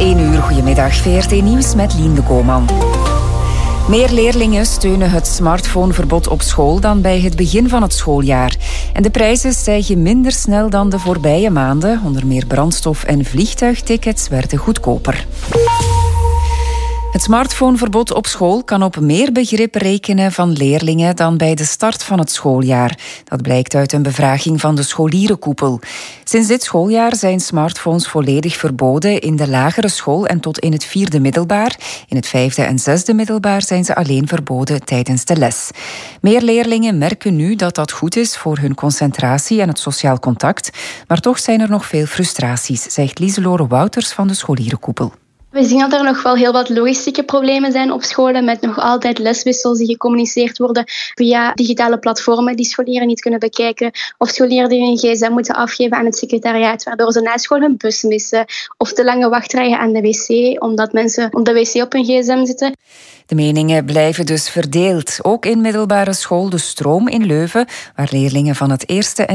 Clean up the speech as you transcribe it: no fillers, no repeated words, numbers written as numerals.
1 uur, goedemiddag. VRT Nieuws met Lien de Koopman. Meer leerlingen steunen het smartphoneverbod op school dan bij het begin van het schooljaar. En de prijzen stijgen minder snel dan de voorbije maanden. Onder meer brandstof- en vliegtuigtickets werden goedkoper. Het smartphoneverbod op school kan op meer begrip rekenen van leerlingen dan bij de start van het schooljaar. Dat blijkt uit een bevraging van de scholierenkoepel. Sinds dit schooljaar zijn smartphones volledig verboden in de lagere school en tot in het 4e middelbaar. In het 5e en 6e middelbaar zijn ze alleen verboden tijdens de les. Meer leerlingen merken nu dat dat goed is voor hun concentratie en het sociaal contact. Maar toch zijn er nog veel frustraties, zegt Lieselore Wouters van de scholierenkoepel. We zien dat er nog wel heel wat logistieke problemen zijn op scholen met nog altijd leswissels die gecommuniceerd worden via digitale platformen die scholieren niet kunnen bekijken of scholieren die hun gsm moeten afgeven aan het secretariaat, waardoor ze na school hun bus missen of te lange wachtrijen aan de wc omdat mensen op de wc op hun gsm zitten. De meningen blijven dus verdeeld. Ook in middelbare school De Stroom in Leuven, waar leerlingen van het eerste en